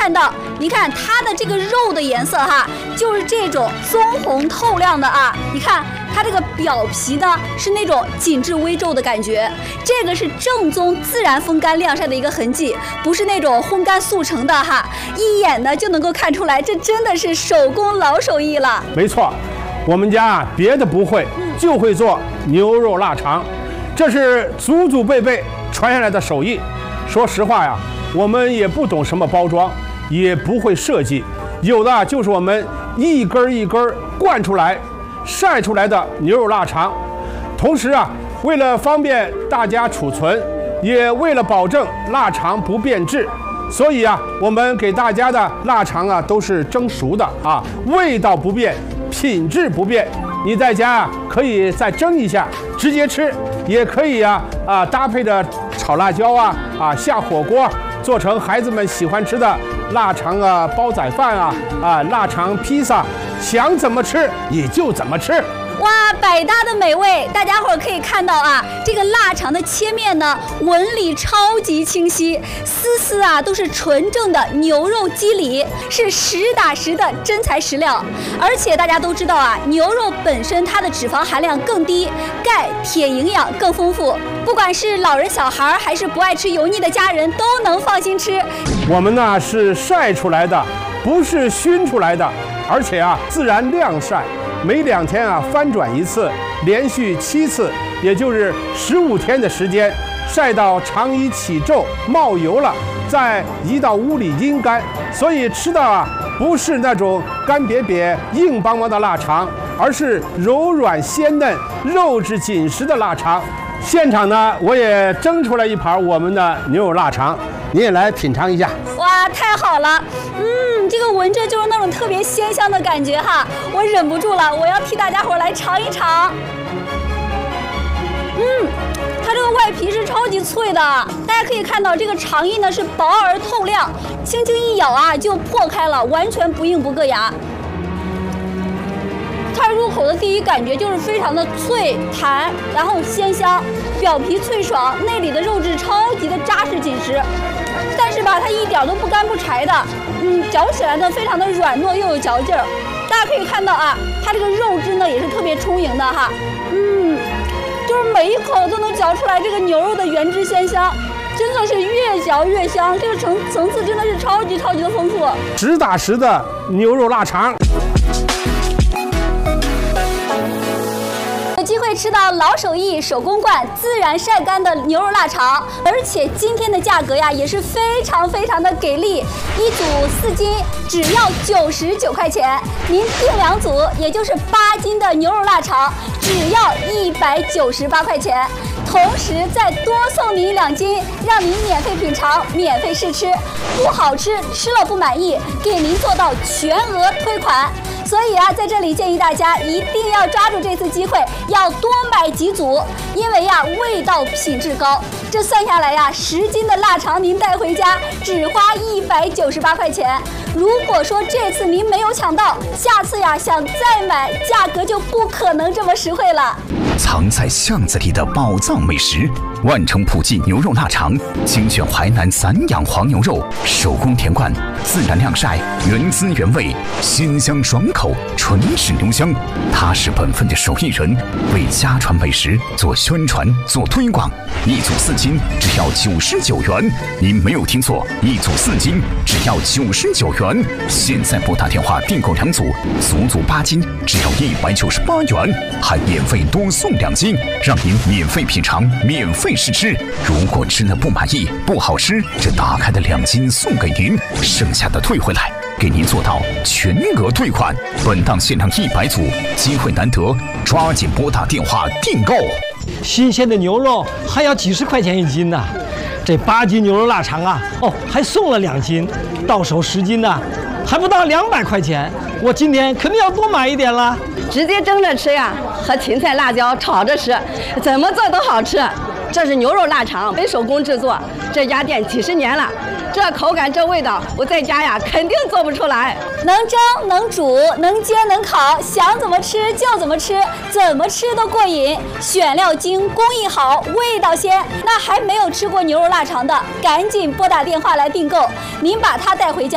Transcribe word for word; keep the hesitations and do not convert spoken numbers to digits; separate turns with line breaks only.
看到，你看它的这个肉的颜色哈，就是这种棕红透亮的啊。你看它这个表皮呢是那种紧致微皱的感觉，这个是正宗自然风干晾晒的一个痕迹，不是那种烘干速成的哈。一眼呢就能够看出来，这真的是手工老手艺了。
没错，我们家啊别的不会，就会做牛肉腊肠，这是祖祖辈辈传下来的手艺。说实话呀，我们也不懂什么包装，也不会设计，有的就是我们一根一根灌出来、晒出来的牛肉腊肠。同时啊，为了方便大家储存，也为了保证腊肠不变质，所以啊，我们给大家的腊肠啊都是蒸熟的啊，味道不变，品质不变。你在家啊可以再蒸一下，直接吃，也可以啊啊搭配着炒辣椒啊啊下火锅，做成孩子们喜欢吃的腊肠啊煲仔饭啊啊腊肠披萨，想怎么吃也就怎么吃。
哇，百搭的美味！大家伙儿可以看到啊，这个腊肠的切面呢，纹理超级清晰，丝丝啊都是纯正的牛肉肌理，是实打实的真材实料。而且大家都知道啊，牛肉本身它的脂肪含量更低，钙、铁营养更丰富，不管是老人、小孩还是不爱吃油腻的家人，都能放心吃。
我们呢是晒出来的，不是熏出来的，而且啊自然晾晒。每两天啊翻转一次，连续七次，也就是十五天的时间，晒到肠衣起皱冒油了，再移到屋里阴干。所以吃的啊不是那种干瘪瘪硬邦邦的腊肠，而是柔软鲜嫩、肉质紧实的腊肠。现场呢，我也蒸出来一盘我们的牛肉腊肠，你也来品尝一下。
哇，太好了！嗯，这个闻着就是那种特别鲜香的感觉哈，我忍不住了，我要替大家伙来尝一尝。嗯，它这个外皮是超级脆的，大家可以看到这个肠衣呢是薄而透亮，轻轻一咬啊就破开了，完全不硬不硌牙。它入口的第一感觉就是非常的脆弹，然后鲜香，表皮脆爽，内里的肉质超级的扎实紧实。但是吧，它一点都不干不柴的，嗯，嚼起来呢非常的软糯又有嚼劲儿。大家可以看到啊，它这个肉质呢也是特别充盈的哈，嗯，就是每一口都能嚼出来这个牛肉的原汁鲜香，真的是越嚼越香，这个层层次真的是超级超级的丰富，
实打实的牛肉腊肠。
有机会吃到老手艺手工灌自然晒干的牛肉腊肠，而且今天的价格呀也是非常非常的给力，一组四斤只要九十九块钱，您订两组也就是八斤的牛肉腊肠只要一百九十八块钱，同时再多送您两斤，让您免费品尝、免费试吃，不好吃吃了不满意，给您做到全额退款。所以啊，在这里建议大家一定要抓住这次机会，要多买几组，因为呀，味道品质高。这算下来呀，十斤的腊肠您带回家只花一百九十八块钱。如果说这次您没有抢到，下次呀想再买，价格就不可能这么实惠了。
藏在巷子里的宝藏美食，万城普记牛肉腊肠，精选淮南散养黄牛肉，手工填灌，自然晾晒，原汁原味，鲜香爽口，纯质牛香。他是本分的手艺人，为家传美食做宣传、做推广。一组四斤只要九十九元，您没有听错，一组四斤只要九十九元。现在拨打电话订购两组，足足八斤只要一百九十八元，还免费多送两斤，让您免费品尝、免费试吃。如果吃了不满意、不好吃，这打开的两斤送给您，剩下的退回来，给您做到全额退款。本档限量一百组，机会难得，抓紧拨打电话订购。
新鲜的牛肉还要几十块钱一斤呢，这八斤牛肉腊肠啊，哦，还送了两斤，到手十斤呢，还不到两百块钱。我今天肯定要多买一点了。
直接蒸着吃呀，和芹菜、辣椒炒着吃，怎么做都好吃。这是牛肉腊肠，非手工制作，这家店几十年了，这口感这味道，我在家呀肯定做不出来。
能蒸能煮能煎能烤，想怎么吃就怎么吃，怎么吃都过瘾。选料精，工艺好，味道鲜。那还没有吃过牛肉腊肠的，赶紧拨打电话来订购，您把它带回家。